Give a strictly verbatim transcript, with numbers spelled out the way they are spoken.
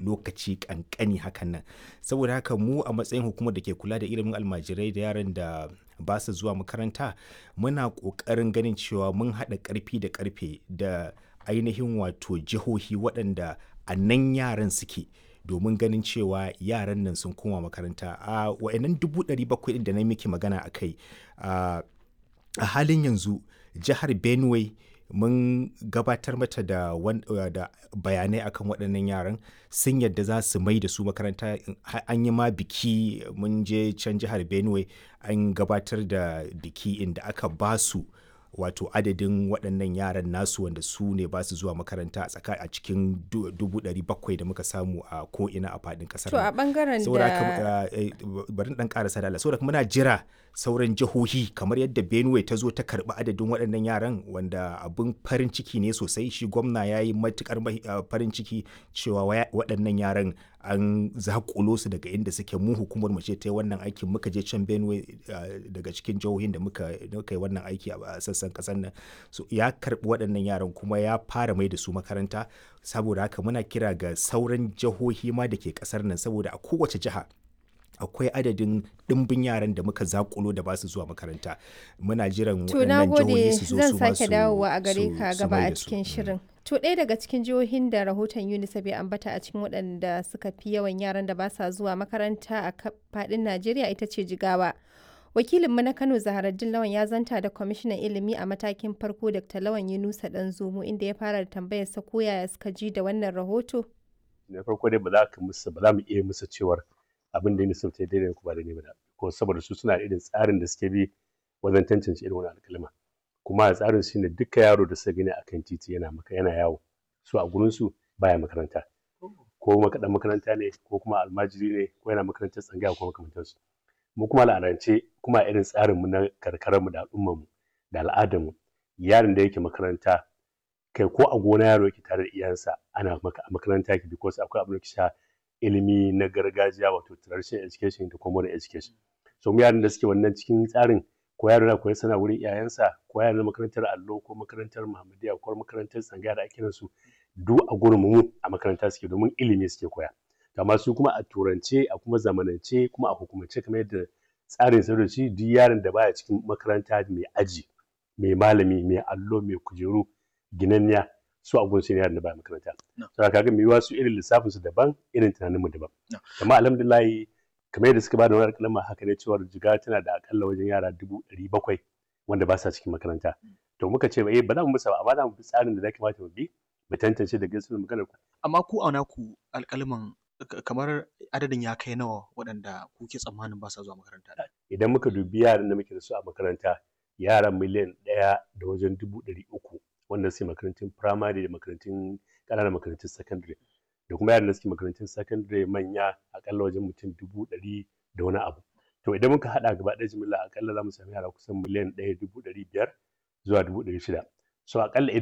lokaci kankani hakan nan. Saboda haka mu a matsayin hukumar da ke kula da ilimin almajirai da yaran da ba su zuwa makaranta, muna ƙoƙarin ganin cewa mun haɗa ƙarfi da ƙarfe da ainihin wato jihohi waɗanda a nan yaran suke, domin ganin cewa yaran nan sun koma makaranta. A wa'annan dubu ɗari bakwai ɗin da na miki magana a kai, a halin yanzu jihar Benue mun gabatar mata da, da bayanai akan waɗannan yaran, sun yadda za su mai da su makaranta. An yi ma biki, mun je can jihar Benue an gabatar da biki inda aka ba su wato adadin waɗannan yaran nasu wanda su ne ba su zuwa makaranta a tsaka a cikin dubu ɗari bakwai da muka samu a ko'ina a faɗin ƙasar. To a ɓangaren da bari ɗan ƙarasa da Allah, saboda muna jira sauran jihohi kamar yadda Benue ta zo ta karɓi adadin waɗannan yaran, wanda abin farin ciki ne sosai. Shi gwamna ya yi matuƙar farin ciki cewa waɗannan yaran an zaƙulo su daga inda suke. Mu hukumar mu ce ta yi wannan aikin, muka je can Benue daga cikin jihohin da muka yi wannan aiki a sassan ƙasar nan. So ya karɓi waɗannan yaran kuma ya fara mai da su makaranta. Saboda haka muna kira ga sauran jihohi ma da ke ƙasar nan, saboda a kowace jiha akwai adadin ɗimbin yaran da muka zakulo da ba su zuwa makaranta. Muna jiran waɗannan jihohi su zo su ma su zan sake dawowa a gare ka gaba a cikin shirin. To ɗaya daga cikin jihohin da rahoton UNICEF ya ambata a cikin waɗanda suka fi yawan yaran da ba sa zuwa makaranta a faɗin Najeriya ita ce Jigawa. Wakilinmu na Kano Zaharaddin Lawan ya zanta da kwamishinan ilimi a matakin farko Dakta Lawan Yunusa Ɗanzomo, inda ya fara da tambayar sa ko yaya suka ji da wannan rahoto. Na farko dai ba za ka musu ba za mu iya musu cewar abin da UNICEF ta daidai ko ba daidai ba, ko saboda su suna irin tsarin da suke bi wajen tantance irin wani alƙalma. Kuma a tsarin shi ne duka yaro da suka gani akan titi yana maka yana yawo, su a gurin su baya makaranta, ko makaɗan makaranta ne ko kuma almajiri ne ko yana makarantar tsangaya ko makamantansu. Mu kuma al'adance kuma irin tsarin mu na karkarar mu da al'ummar mu da al'adar mu, yaron da yake makaranta kai ko a gona yaro yake tare da iyayensa ana maka a makaranta yake, because akwai abin da ke sha ilimi na gargajiya wato traditional education da modern education. So mu yaran da suke wannan cikin tsarin, ko yaro na koyi sana wurin iyayensa, ko yaro na makarantar allo ko makarantar Muhammadiyya ko makarantar tsangaya da ake su, duk a gurin mu a makaranta suke domin ilimi suke koya. Amma su kuma a turance a kuma zamanance kuma a hukumance kamar yadda tsarin sadarci, duk yaron da baya cikin makaranta mai aji mai malami mai allo mai kujeru ginanniya, su a gurin su ne yaron da baya makaranta. Saboda kaga mai yiwuwa su irin lissafin su daban, irin tunanin mu daban. Amma alhamdulillah kamar yadda suka bada wani alƙalama haka ne cewa Jigawa tana da akalla wajen yara dubu ɗari bakwai wanda ba sa cikin makaranta. To muka ce eh ba za mu musa ba, amma za mu bi tsarin da za kamata mu bi mu tantance da gaskiyar maganar ku. Amma ku auna ku alƙalaman kamar adadin ya kai nawa waɗanda kuke tsammanin ba sa zuwa makaranta? Idan muka dubi yaran da muke da su a makaranta, yaran miliyan ɗaya da wajen dubu ɗari uku wanda suke makarantun firamare da makarantun ƙananan makarantun sakandare, da kuma yaran da suke makarantun sakandare manya akalla wajen mutum dubu ɗari da wani abu. To idan muka haɗa gaba ɗaya jimilla akalla za mu sami yara kusan miliyan ɗaya dubu ɗari biyar zuwa dubu ɗari shida. So akalla